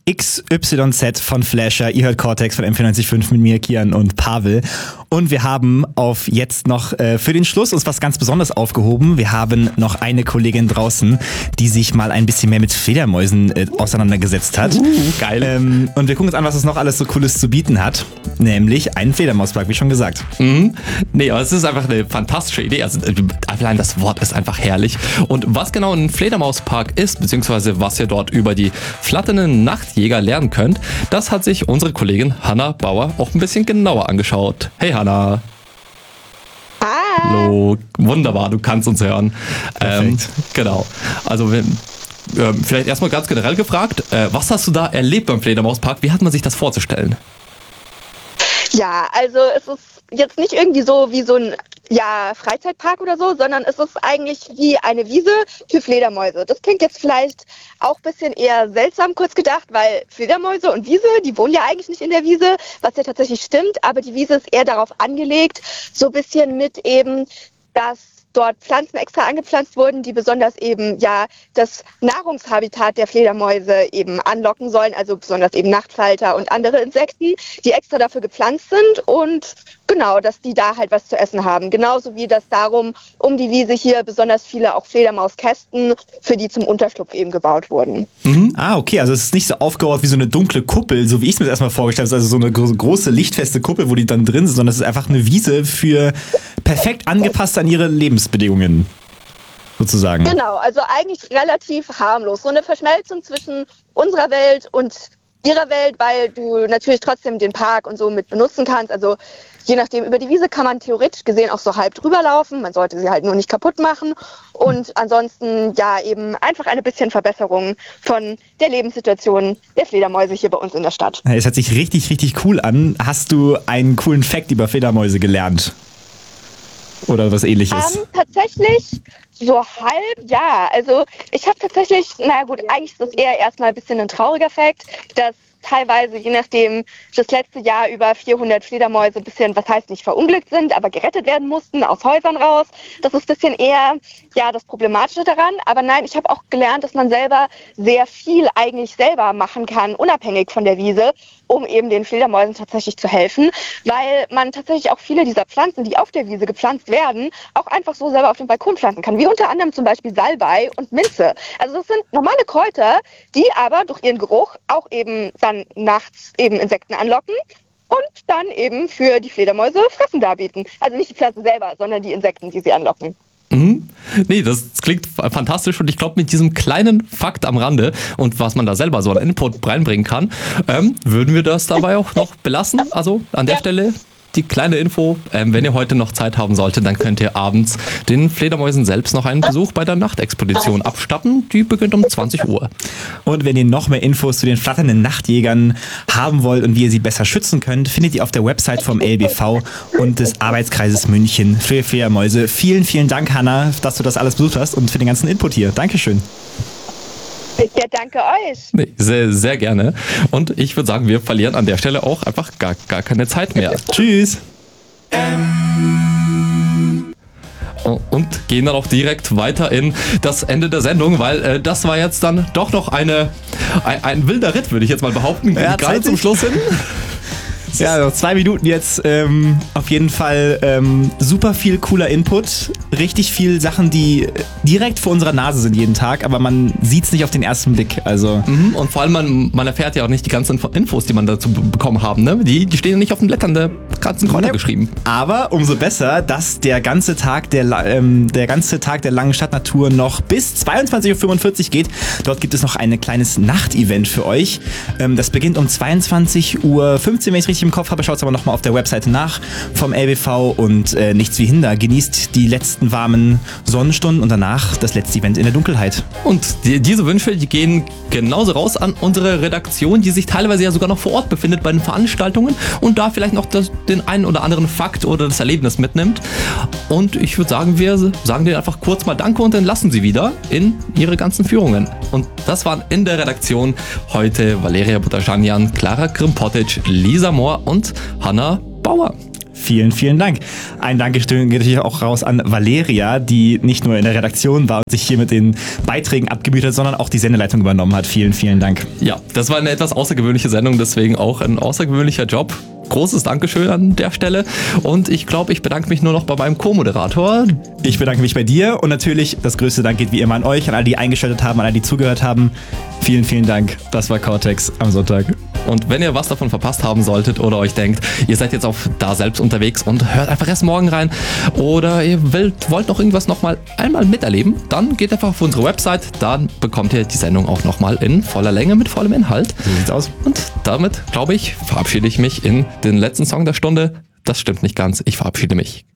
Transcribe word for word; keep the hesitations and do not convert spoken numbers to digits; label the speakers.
Speaker 1: X Y Z von Flasher. Ihr hört Cortex von M vierundneunzig Komma fünf mit mir, Kian und Pavel. Und wir haben auf jetzt noch äh, für den Schluss uns was ganz Besonderes aufgehoben. Wir haben noch eine Kollegin draußen, die sich mal ein bisschen mehr mit Fledermäusen äh, auseinandergesetzt hat.
Speaker 2: Uh, geil.
Speaker 1: Ähm, und wir gucken uns an, was es noch alles so Cooles zu bieten hat. Nämlich einen Fledermauspark, wie schon gesagt.
Speaker 2: Mhm. Nee, aber es ist einfach eine fantastische Idee. Also allein das Wort ist einfach herrlich. Und was genau ein Fledermauspark ist, beziehungsweise was ihr dort über die flatternden Nachtjäger lernen könnt, das hat sich unsere Kollegin Hanna Bauer auch ein bisschen genauer angeschaut. Hey Hanna. Hallo. Wunderbar, du kannst uns hören. Ähm, genau. Also wenn, äh, vielleicht erstmal ganz generell gefragt, äh, was hast du da erlebt beim Fledermauspark? Wie hat man sich das vorzustellen?
Speaker 3: Ja, also es ist jetzt nicht irgendwie so wie so ein ja, Freizeitpark oder so, sondern es ist eigentlich wie eine Wiese für Fledermäuse. Das klingt jetzt vielleicht auch ein bisschen eher seltsam kurz gedacht, weil Fledermäuse und Wiese, die wohnen ja eigentlich nicht in der Wiese, was ja tatsächlich stimmt, aber die Wiese ist eher darauf angelegt, so ein bisschen mit eben, dass dort Pflanzen extra angepflanzt wurden, die besonders eben ja das Nahrungshabitat der Fledermäuse eben anlocken sollen, also besonders eben Nachtfalter und andere Insekten, die extra dafür gepflanzt sind und genau, dass die da halt was zu essen haben. Genauso wie das darum um die Wiese hier besonders viele auch Fledermauskästen, für die zum Unterschlupf eben gebaut wurden.
Speaker 1: Mhm. Ah, okay, also es ist nicht so aufgebaut wie so eine dunkle Kuppel, so wie ich es mir das erstmal vorgestellt habe, also so eine große lichtfeste Kuppel, wo die dann drin sind, sondern es ist einfach eine Wiese für perfekt angepasst an ihre Lebensbedingungen, sozusagen.
Speaker 3: Genau, also eigentlich relativ harmlos. So eine Verschmelzung zwischen unserer Welt und ihrer Welt, weil du natürlich trotzdem den Park und so mit benutzen kannst. Also je nachdem, über die Wiese kann man theoretisch gesehen auch so halb drüber laufen. Man sollte sie halt nur nicht kaputt machen. Und ansonsten ja eben einfach eine bisschen Verbesserung von der Lebenssituation der Fledermäuse hier bei uns in der Stadt.
Speaker 1: Es hört sich richtig, richtig cool an. Hast du einen coolen Fact über Fledermäuse gelernt? Oder was Ähnliches?
Speaker 3: Ähm, tatsächlich so halb, ja. Also ich habe tatsächlich, na gut, eigentlich ist das eher erstmal ein bisschen ein trauriger Fakt, dass teilweise, je nachdem, das letzte Jahr über vierhundert Fledermäuse ein bisschen, was heißt nicht verunglückt sind, aber gerettet werden mussten, aus Häusern raus. Das ist ein bisschen eher, ja, das Problematische daran. Aber nein, ich habe auch gelernt, dass man selber sehr viel eigentlich selber machen kann, unabhängig von der Wiese, um eben den Fledermäusen tatsächlich zu helfen, weil man tatsächlich auch viele dieser Pflanzen, die auf der Wiese gepflanzt werden, auch einfach so selber auf dem Balkon pflanzen kann, wie unter anderem zum Beispiel Salbei und Minze. Also das sind normale Kräuter, die aber durch ihren Geruch auch eben dann nachts eben Insekten anlocken und dann eben für die Fledermäuse Fressen darbieten. Also nicht die Pflanzen selber, sondern die Insekten, die sie anlocken.
Speaker 2: Mhm. Nee, das klingt fantastisch und ich glaube, mit diesem kleinen Fakt am Rande und was man da selber so an Input reinbringen kann, ähm, würden wir das dabei auch noch belassen. Also an der ja. Stelle die kleine Info, ähm, wenn ihr heute noch Zeit haben solltet, dann könnt ihr abends den Fledermäusen selbst noch einen Besuch bei der Nachtexpedition abstatten. Die beginnt um zwanzig Uhr.
Speaker 1: Und wenn ihr noch mehr Infos zu den flatternden Nachtjägern haben wollt und wie ihr sie besser schützen könnt, findet ihr auf der Website vom L B V und des Arbeitskreises München für Fledermäuse. Vielen, vielen Dank, Hanna, dass du das alles besucht hast und für den ganzen Input hier. Dankeschön.
Speaker 3: Ja, danke euch.
Speaker 2: Nee, sehr, sehr gerne. Und ich würde sagen, wir verlieren an der Stelle auch einfach gar, gar keine Zeit mehr. Tschüss. Ähm. Und gehen dann auch direkt weiter in das Ende der Sendung, weil äh, das war jetzt dann doch noch eine, ein, ein wilder Ritt, würde ich jetzt mal behaupten,
Speaker 1: ja,
Speaker 2: gerade zum Schluss hin.
Speaker 1: Ja, noch zwei Minuten jetzt. Ähm, auf jeden Fall ähm, super viel cooler Input. Richtig viel Sachen, die direkt vor unserer Nase sind jeden Tag, aber man sieht es nicht auf den ersten Blick. Also
Speaker 2: mhm, und vor allem, man, man erfährt ja auch nicht die ganzen Infos, die man dazu bekommen haben. Ne? Die, die stehen ja nicht auf den Blättern der ganzen Kräuter ja. geschrieben.
Speaker 1: Aber umso besser, dass der ganze Tag der, ähm, der ganze Tag der langen Stadtnatur noch bis zweiundzwanzig Uhr fünfundvierzig geht. Dort gibt es noch ein kleines Nachtevent für euch. Ähm, das beginnt um zweiundzwanzig Uhr fünfzehn, wenn ich richtig im Kopf habe. Schaut aber nochmal auf der Webseite nach vom L B V und äh, nichts wie Hinder. Genießt die letzten warmen Sonnenstunden und danach das letzte Event in der Dunkelheit.
Speaker 2: Und die, diese Wünsche, die gehen genauso raus an unsere Redaktion, die sich teilweise ja sogar noch vor Ort befindet bei den Veranstaltungen und da vielleicht noch das, den einen oder anderen Fakt oder das Erlebnis mitnimmt. Und ich würde sagen, wir sagen dir einfach kurz mal Danke und dann lassen sie wieder in ihre ganzen Führungen. Und das waren in der Redaktion heute Valeria Butajanian, Clara Krimpotic, Lisa Mohr und Hanna Bauer.
Speaker 1: Vielen, vielen Dank. Ein Dankeschön geht natürlich auch raus an Valeria, die nicht nur in der Redaktion war und sich hier mit den Beiträgen abgemüht hat, sondern auch die Sendeleitung übernommen hat. Vielen, vielen Dank.
Speaker 2: Ja, das war eine etwas außergewöhnliche Sendung, deswegen auch ein außergewöhnlicher Job. Großes Dankeschön an der Stelle. Und ich glaube, ich bedanke mich nur noch bei meinem Co-Moderator.
Speaker 1: Ich bedanke mich bei dir und natürlich das größte Dank geht wie immer an euch, an alle, die eingeschaltet haben, an alle, die zugehört haben. Vielen, vielen Dank. Das war Cortex am Sonntag.
Speaker 2: Und wenn ihr was davon verpasst haben solltet oder euch denkt, ihr seid jetzt auf da selbst unterwegs und hört einfach erst morgen rein oder ihr wollt, wollt noch irgendwas nochmal einmal miterleben, dann geht einfach auf unsere Website, dann bekommt ihr die Sendung auch nochmal in voller Länge mit vollem Inhalt.
Speaker 1: So sieht's aus.
Speaker 2: Und damit, glaube ich, verabschiede ich mich in den letzten Song der Stunde. Das stimmt nicht ganz, ich verabschiede mich